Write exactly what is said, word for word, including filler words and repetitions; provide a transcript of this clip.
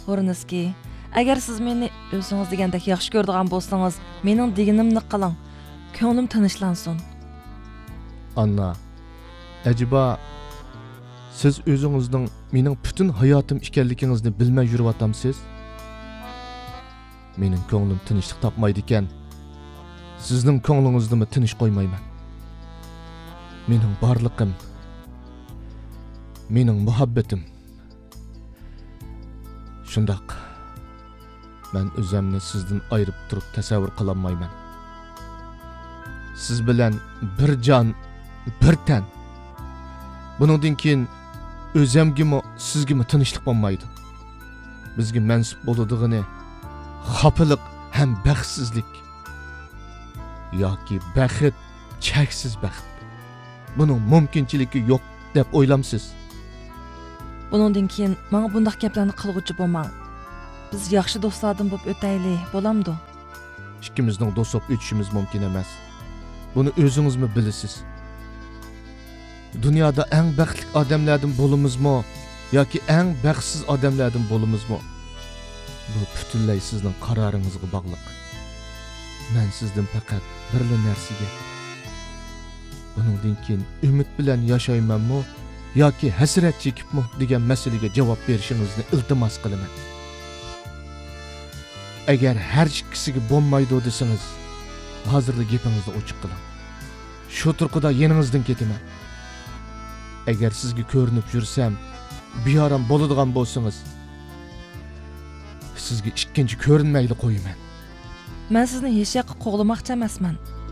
O'rniski, agar siz meni o'zingiz degandek yaxshi ko'radigan bo'lsangiz, mening deganimni qiling. Ko'nglim tinchlansin. Anna, acaba siz o'zingizning mening butun hayotim ekanligingizni bilmay yuryotamsiz? Mening ko'nglim tinchlik topmaydi ekan. Sizning ko'nglingizni tinch qo'ymayman. Mening barliqim, mening muhabbatim. Shundaq. Men o'zimni sizdan ayirib turib tasavvur qila olmayman. Siz bilan bir jon, bir tan. Buningdan keyin o'zimgimi, sizgimi tinchlik bo'lmaydi. Bizga mansub bo'ladigini xafalık ham baxtsizlik yoki baxt, cheksiz baxt. Buning mumkinchiligi yo'q deb o'ylamsiz. Buningdan keyin menga bunday gaplarni qilg'uchi bo'lmang. Biz yaxshi do'stlardan bo'lib o'taylik, bo'lamdi? Ikkimizning do'st bo'lib o'tishimiz mumkin emas. Buni o'zingizmi bilasiz? Dunyoda eng baxtli odamlardan bo'lamizmi yoki eng baxtsiz odamlardan bo'lamizmi? Bu butunlay sizning qaroringizga bog'liq. Men sizdan faqat birla narsaga, buningdan keyin umid bilan yashaymanmi yoki hasrat chekibmi degan masalaga javob berishingizni iltimos qilaman. Agar har ikkisiga bo'lmaydi desangiz, hozirda gapingizni ochiq qiling. Shu turqida yeningizdan ketaman. Agar sizga ko'rinib yursam, beyoram bo'ladigan bo'lsangiz, sizga ikkinchi ko'rinmayli qo'yaman. Men sizni hech yoqqa qo'g'lamoqchi emasman.